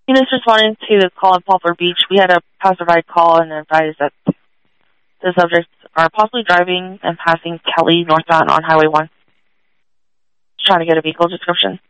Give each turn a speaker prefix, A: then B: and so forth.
A: Units responding to the call in Poplar Beach, we had a passerby call and advise that the subjects are possibly driving and passing Kelly northbound on Highway 1. Just trying to get a vehicle description.